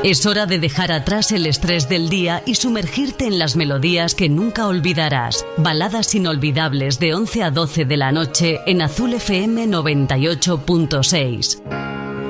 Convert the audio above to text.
Es hora de dejar atrás el estrés del día y sumergirte en las melodías que nunca olvidarás. Baladas inolvidables de 11 a 12 de la noche en Azul FM 98.6.